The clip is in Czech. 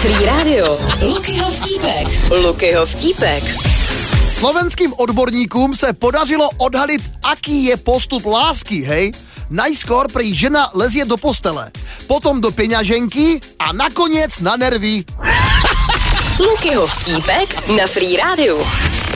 Free Radio. Lukyho vtípek. Slovenským odborníkům se podařilo odhalit, aký je postup lásky, hej? Najskôr prý žena lezie do postele, potom do peňaženky a nakoniec na nervy. Lukyho vtípek na Free Radio.